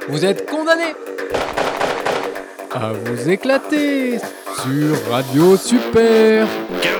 vous êtes condamnés à vous éclater sur Radio Super.